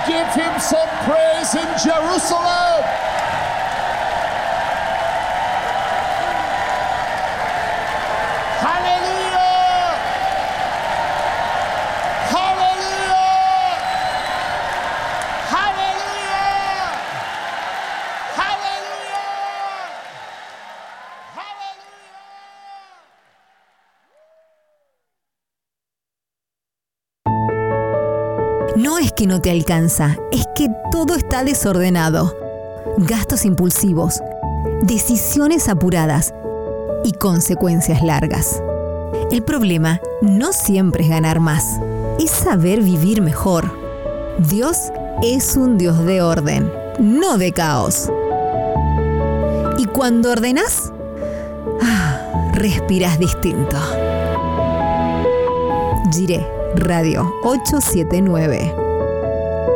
Give him some praise in Jerusalem. Hallelujah. Hallelujah. Hallelujah. Hallelujah. Hallelujah. No es que no te alcanza, es que todo está desordenado. Gastos impulsivos, decisiones apuradas y consecuencias largas. El problema no siempre es ganar más, es saber vivir mejor. Dios es un Dios de orden, no de caos. Y cuando ordenás, respirás distinto. Jiré Radio 879.